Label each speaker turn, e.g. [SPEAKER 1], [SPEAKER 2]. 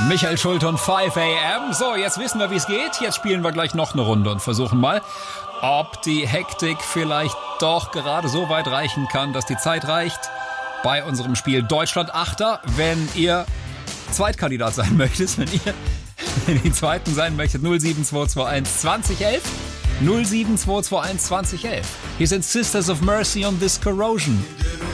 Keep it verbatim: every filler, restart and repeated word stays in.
[SPEAKER 1] Michael Schulte und fünf a m. So, jetzt wissen wir, wie es geht. Jetzt spielen wir gleich noch eine Runde und versuchen mal, ob die Hektik vielleicht doch gerade so weit reichen kann, dass die Zeit reicht. Bei unserem Spiel Deutschland Achter, wenn ihr Zweitkandidat sein möchtet, wenn ihr die Zweiten sein möchtet, null sieben zwei zwei eins zwanzig elf. null sieben zwei zwei eins zwanzig elf. Hier sind Sisters of Mercy und This Corrosion.